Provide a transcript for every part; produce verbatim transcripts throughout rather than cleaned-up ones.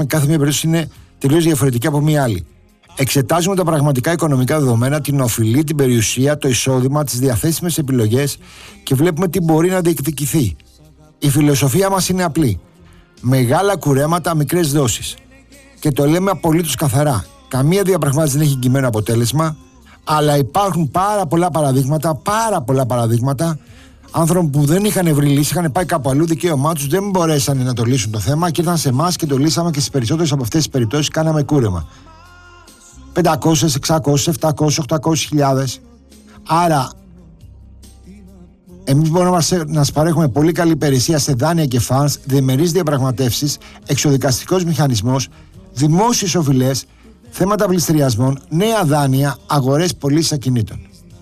κάθε μία περίπτωση είναι τελείως διαφορετική από μία άλλη. Εξετάζουμε τα πραγματικά οικονομικά δεδομένα, την οφειλή, την περιουσία, το εισόδημα, τις διαθέσιμες επιλογές και βλέπουμε τι μπορεί να διεκδικηθεί. Η φιλοσοφία μας είναι απλή. Μεγάλα κουρέματα, μικρές δόσεις. Και το λέμε απολύτως καθαρά. Καμία διαπραγμάτευση δεν έχει εγγυημένο αποτέλεσμα, αλλά υπάρχουν πάρα πολλά παραδείγματα, πάρα πολλά παραδείγματα άνθρωπων που δεν είχαν βρει λύση, είχαν πάει κάπου αλλού, δικαίωμά τους, δεν μπορέσαν να το λύσουν το θέμα και ήρθαν σε εμάς και το λύσαμε και στις περισσότερες από αυτές τις περιπτώσεις κάναμε κούρεμα. πεντακόσιες, εξακόσιες, επτακόσιες, οκτακόσιες χιλιάδες. Άρα, εμείς μπορούμε να σας παρέχουμε πολύ καλή υπηρεσία σε δάνεια και funds, διμερείς διαπραγματεύσεις, εξοδικαστικός μηχανισμός, δημόσιες οφειλές, θέματα πληστηριασμών, νέα δάνεια, αγορές πωλήσεις ακινήτων.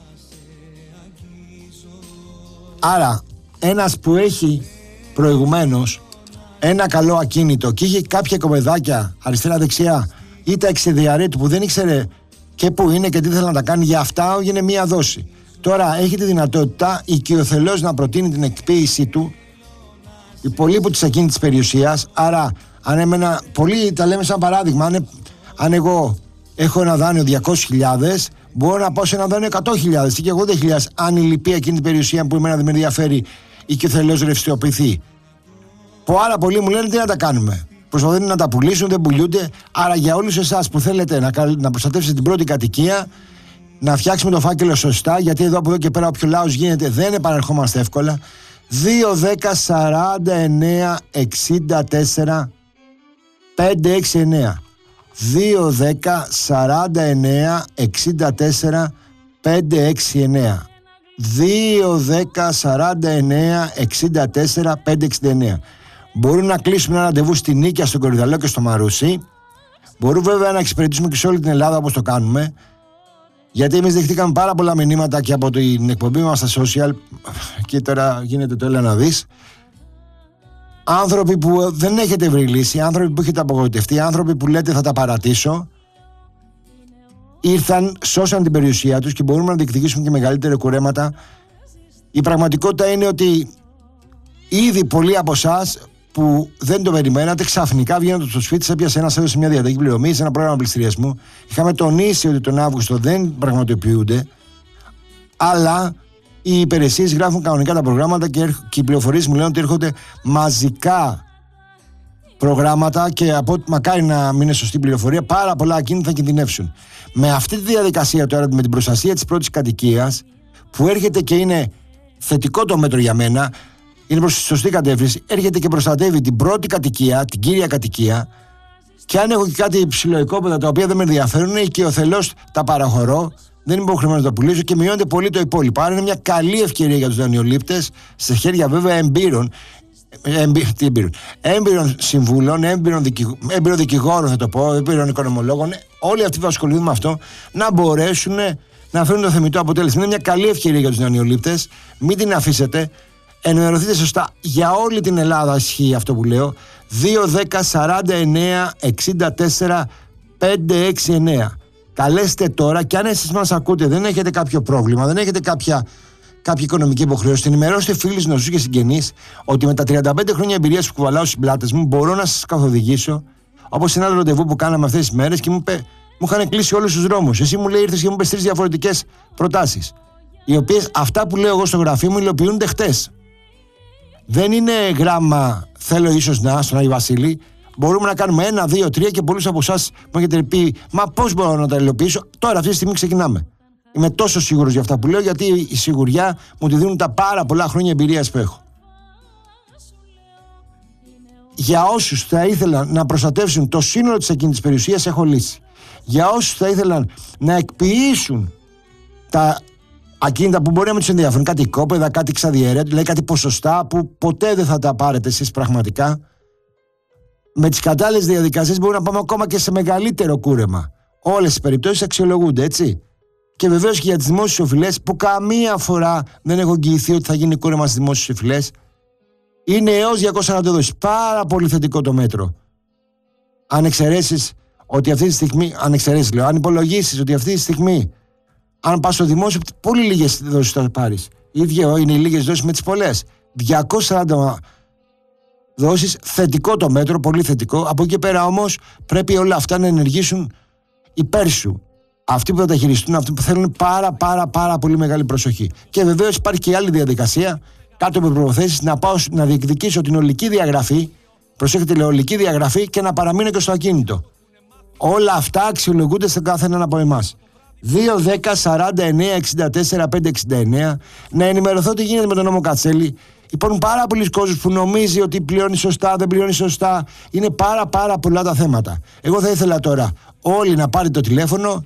Άρα, ένας που έχει προηγουμένως ένα καλό ακίνητο και είχε κάποια κομμεδάκια αριστερά-δεξιά ή τα εξεδιαρρέ του που δεν ήξερε και που είναι και τι θέλει να τα κάνει, για αυτά έγινε μία δόση. Τώρα έχει τη δυνατότητα οικειοθελώς να προτείνει την εκποίησή του υπολείπου της ακίνητης περιουσίας. Άρα, αν εμένα, πολλοί τα λέμε σαν παράδειγμα, αν, αν εγώ έχω ένα δάνειο διακόσιες χιλιάδες, μπορώ να πάω σε ένα δάνειο εκατό χιλιάδες ή και ογδόντα χιλιάδες, αν η λυπή ακίνητη περιουσία που εμένα δεν με ενδιαφέρει οικειοθελώς ρευστοποιηθεί. Πάρα πολλοί μου λένε τι να τα κάνουμε. Προσπαθούν να τα πουλήσουν, δεν πουλούνται. Άρα για όλους εσάς που θέλετε να, να προστατεύσετε την πρώτη κατοικία, να φτιάξουμε το φάκελο σωστά, γιατί εδώ από εδώ και πέρα όποιο λαός γίνεται δεν επανερχόμαστε εύκολα. δύο, δέκα, σαράντα εννέα, εξήντα τέσσερα, πεντακόσια εξήντα εννέα. δύο, δέκα, σαράντα εννέα, εξήντα τέσσερα, πεντακόσια εξήντα εννέα. δύο, δέκα, σαράντα εννέα, εξήντα τέσσερα, πεντακόσια εξήντα εννέα. Μπορούν να κλείσουμε ένα ραντεβού στη Νίκαια, στον Κορυδαλό και στο Μαρούσι. Μπορούν βέβαια να εξυπηρετήσουμε και σε όλη την Ελλάδα όπως το κάνουμε. Γιατί εμείς δεχτήκαμε πάρα πολλά μηνύματα και από την εκπομπή μας στα social. Και τώρα γίνεται το έλα να δεις. Άνθρωποι που δεν έχετε βρει λύση, άνθρωποι που έχετε απογοητευτεί, άνθρωποι που λέτε θα τα παρατήσω. Ήρθαν, σώσαν την περιουσία τους και μπορούμε να διεκδικήσουμε και μεγαλύτερα κουρέματα. Η πραγματικότητα είναι ότι ήδη πολλοί από εσάς που δεν το περιμένατε, ξαφνικά βγαίνοντα στο σπίτι, σε έπιασε ένα, έδωσε μια διαταγή πληρωμή σε ένα πρόγραμμα πληστηριασμού. Είχαμε τονίσει ότι τον Αύγουστο δεν πραγματοποιούνται, αλλά οι υπηρεσίες γράφουν κανονικά τα προγράμματα και, και οι πληροφορίες μου λένε ότι έρχονται μαζικά προγράμματα και από ό,τι μακάρι να μην είναι σωστή πληροφορία, πάρα πολλά ακίνητα θα κινδυνεύσουν. Με αυτή τη διαδικασία τώρα, με την προστασία της πρώτης κατοικίας, που έρχεται και είναι θετικό το μέτρο για μένα, είναι προς τη σωστή κατεύθυνση, έρχεται και προστατεύει την πρώτη κατοικία, την κύρια κατοικία, και αν έχω και κάτι ψηλοοικόπεδα τα οποία δεν με ενδιαφέρουν, οικειοθελώς τα παραχωρώ, δεν είμαι υποχρεωμένος να τα πουλήσω και μειώνεται πολύ το υπόλοιπο. Άρα είναι μια καλή ευκαιρία για τους δανειολήπτες, σε χέρια βέβαια εμπειρών, εμπει, τι εμπειρών, έμπειρων συμβούλων, έμπειρων, δικηγ, έμπειρων δικηγόρων, θα το πω, έμπειρων οικονομολόγων, όλοι αυτοί που ασχολούνται με αυτό, να μπορέσουν να φέρουν το θεμιτό αποτέλεσμα. Είναι μια καλή ευκαιρία για τους δανειολήπτες, μην την αφήσετε. Ενημερωθείτε σωστά. Για όλη την Ελλάδα ισχύει αυτό που λέω. δύο, δέκα, σαράντα εννέα, εξήντα τέσσερα, πεντακόσια εξήντα εννέα. Καλέστε τώρα και αν εσείς μας ακούτε, δεν έχετε κάποιο πρόβλημα, δεν έχετε κάποια, κάποια οικονομική υποχρέωση, ενημερώστε φίλους, γνωστούς και συγγενείς ότι με τα τριάντα πέντε χρόνια εμπειρίας που κουβαλάω στις πλάτες μου μπορώ να σας καθοδηγήσω. Όπως ένα άλλο ραντεβού που κάναμε αυτές τις μέρες και μου, είπε, μου είχαν κλείσει όλους τους δρόμους. Εσύ μου λέει ήρθες και μου είπες τρεις διαφορετικές προτάσεις. Οι οποίες αυτά που λέω εγώ στο γραφείο μου υλοποιούνται χτες. Δεν είναι γράμμα θέλω ίσως να στον Άγιο Βασίλη. Μπορούμε να κάνουμε ένα, δύο, τρία και πολλούς από εσάς μου έχετε πει μα πώς μπορώ να τα υλοποιήσω. Τώρα αυτή τη στιγμή ξεκινάμε. Είμαι τόσο σίγουρος για αυτά που λέω, γιατί η σιγουριά μου τη δίνουν τα πάρα πολλά χρόνια εμπειρίας που έχω. Για όσους θα ήθελαν να προστατεύσουν το σύνολο της ακίνητης περιουσίας έχω λύσει. Για όσους θα ήθελαν να εκποιήσουν τα ακίνητα που μπορεί να μην τους ενδιαφέρουν, κάτι οικόπεδα, κάτι ξαδιαιρέτου, δηλαδή κάτι ποσοστά που ποτέ δεν θα τα πάρετε εσείς πραγματικά, με τις κατάλληλες διαδικασίες μπορούμε να πάμε ακόμα και σε μεγαλύτερο κούρεμα. Όλες οι περιπτώσεις αξιολογούνται, έτσι. Και βεβαίως και για τις δημόσιες οφειλές, που καμία φορά δεν έχω εγγυηθεί ότι θα γίνει κούρεμα στις δημόσιες οφειλές, είναι έως διακόσιες ανατοδόσεις. Πάρα πολύ θετικό το μέτρο. Αν εξαιρέσεις ότι αυτή τη στιγμή, αν εξαιρέσεις λέω, αν υπολογίσεις ότι αυτή τη στιγμή, αν πας στο δημόσιο, πολύ λίγες δόσεις θα πάρεις. Ίδιο είναι οι λίγες δόσεις με τις πολλές. διακόσιες σαράντα δώσεις θετικό το μέτρο, πολύ θετικό. Από εκεί πέρα όμως πρέπει όλα αυτά να ενεργήσουν υπέρ σου. Αυτοί που θα τα χειριστούν, αυτοί που θέλουν πάρα πάρα πάρα πολύ μεγάλη προσοχή. Και βεβαίως υπάρχει και άλλη διαδικασία, κάτω από προϋποθέσεις, να πάω να διεκδικήσω την ολική διαγραφή, προσέχετε, λέω ολική διαγραφή, και να παραμείνω και στο ακίνητο. Όλα αυτά αξιολογούνται στον κάθε έναν από εμάς. δύο δέκα σαράντα εννέα εξήντα τέσσερα πεντακόσια εξήντα εννέα. Να ενημερωθώ τι γίνεται με τον νόμο Κατσέλη. Υπάρχουν πάρα πολλοί κόσμοι που νομίζει ότι πληρώνει σωστά, δεν πληρώνει σωστά. Είναι πάρα πάρα πολλά τα θέματα. Εγώ θα ήθελα τώρα όλοι να πάρει το τηλέφωνο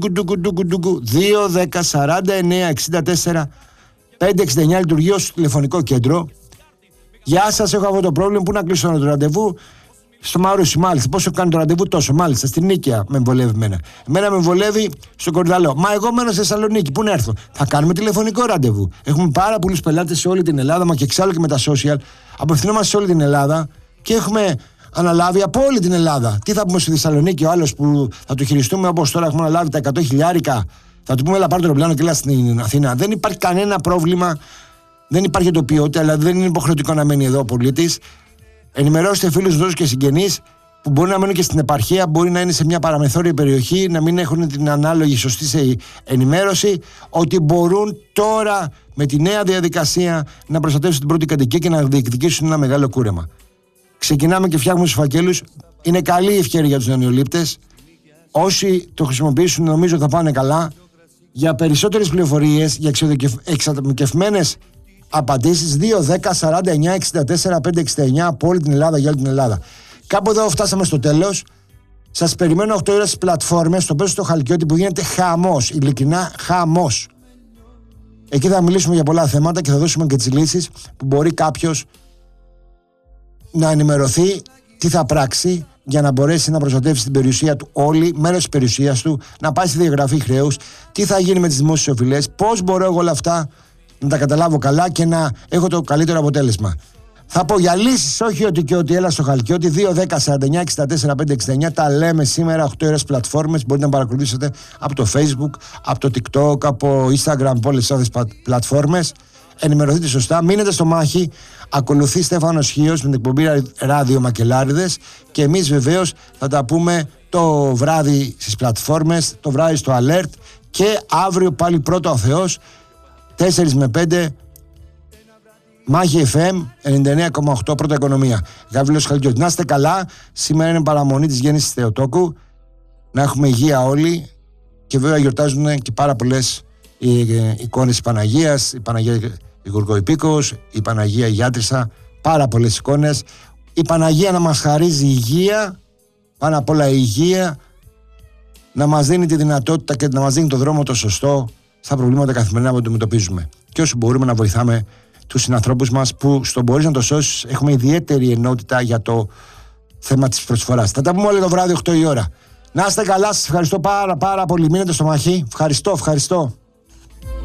δύο δέκα σαράντα εννέα εξήντα τέσσερα πεντακόσια εξήντα εννέα, λειτουργεί ως τηλεφωνικό κέντρο. Γεια σας, έχω αυτό το πρόβλημα. Πού να κλείσω το ραντεβού? Στο Μαρούσι, μάλιστα. Πόσο κάνει το ραντεβού? Τόσο, μάλιστα. Στην Νίκαια με εμβολεύει εμένα. Εμένα με εμβολεύει στο Κορυδαλό. Μα εγώ μένω στη Θεσσαλονίκη. Πού να έρθω? Θα κάνουμε τηλεφωνικό ραντεβού. Έχουμε πάρα πολλούς πελάτες σε όλη την Ελλάδα, μα και εξάλλου και με τα social. Απευθυνόμαστε σε όλη την Ελλάδα και έχουμε αναλάβει από όλη την Ελλάδα. Τι θα πούμε στη Θεσσαλονίκη, ο άλλος που θα το χειριστούμε όπως τώρα έχουμε αναλάβει τα εκατό χιλιάρικα? Θα του πούμε, έλα πάρε το αεροπλάνο και έλα στην Αθήνα. Δεν υπάρχει κανένα πρόβλημα. Δεν υπάρχει εντοπιότητα, αλλά δεν είναι υποχρεωτικό να μένει εδώ ο πολίτης. Ενημερώστε φίλους, δώσους και συγγενείς που μπορεί να μένουν και στην επαρχία, μπορεί να είναι σε μια παραμεθόρια περιοχή, να μην έχουν την ανάλογη σωστή ενημέρωση, ότι μπορούν τώρα με τη νέα διαδικασία να προστατεύσουν την πρώτη κατοικία και να διεκδικήσουν ένα μεγάλο κούρεμα. Ξεκινάμε και φτιάχνουμε τους φακέλους. Είναι καλή η ευκαιρία για τους νεονιολήπτες. Όσοι το χρησιμοποιήσουν, νομίζω ότι θα πάνε καλά. Για περισσότερες πληροφορίες, για εξατομικευμένες απαντήσεις, δύο δέκα σαράντα εννέα εξήντα τέσσερα πεντακόσια εξήντα εννέα από όλη την Ελλάδα, για όλη την Ελλάδα. Κάπου εδώ φτάσαμε στο τέλος. Σας περιμένω οκτώ ώρες στις πλατφόρμες, στο πέσο στο Χαλκιώτη, που γίνεται χαμός, ειλικρινά χαμός. Εκεί θα μιλήσουμε για πολλά θέματα και θα δώσουμε και τις λύσεις που μπορεί κάποιος να ενημερωθεί τι θα πράξει για να μπορέσει να προστατεύσει την περιουσία του όλη, μέρος της περιουσίας του, να πάει στη διαγραφή χρέους, τι θα γίνει με τις δημόσιες οφειλές, πώς μπορώ εγώ όλα αυτά να τα καταλάβω καλά και να έχω το καλύτερο αποτέλεσμα. Θα πω για λύσεις, όχι ότι και ότι, έλα στο Χαλκιώτη. Δύο δέκα σαράντα εννέα εξήντα τέσσερα πεντακόσια εξήντα εννέα. Τα λέμε σήμερα οκτώ ώρες πλατφόρμες. Μπορείτε να παρακολουθήσετε από το Facebook, από το TikTok, από Instagram, από όλες τις άλλες πλατφόρμες. Ενημερωθείτε σωστά. Μείνετε στο μάχη. Ακολουθεί Στέφανος Χίος με την εκπομπή Ράδιο Μακελάριδες. Και εμείς βεβαίως θα τα πούμε το βράδυ στις πλατφόρμες, το βράδυ στο Alert. Και αύριο πάλι πρώτο ο Θεός, τέσσερα με πέντε. Μάχη εφ εμ ενενήντα εννέα κόμμα οκτώ, πρώτα οικονομία. Γαβρίλος Χαλκιώτης. Να είστε καλά. Σήμερα είναι παραμονή της γέννησης Θεοτόκου. Να έχουμε υγεία όλοι. Και βέβαια γιορτάζουν και πάρα πολλές εικόνες της Παναγίας. Η Παναγία Γουργοϊπίκος, η Παναγία Γιάτρισσα. Πάρα πολλές εικόνες. Η Παναγία να μας χαρίζει υγεία. Πάνω απ' όλα υγεία. Να μας δίνει τη δυνατότητα και να μας δίνει το δρόμο το σωστό στα προβλήματα καθημερινά που αντιμετωπίζουμε. Και όσο μπορούμε να βοηθάμε τους συνανθρώπους μας που στον μπορείς να το σώσεις, έχουμε ιδιαίτερη ενότητα για το θέμα της προσφοράς. Θα τα πούμε όλοι το βράδυ οκτώ η ώρα. Να είστε καλά, σας ευχαριστώ πάρα πάρα πολύ. Μείνετε στο μαχή. Ευχαριστώ, ευχαριστώ.